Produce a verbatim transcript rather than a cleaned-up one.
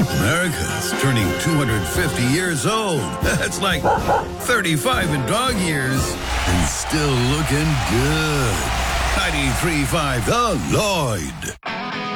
America's turning two hundred fifty years old. That's like thirty-five in dog years. And still looking good. ninety-three point five The Lloyd.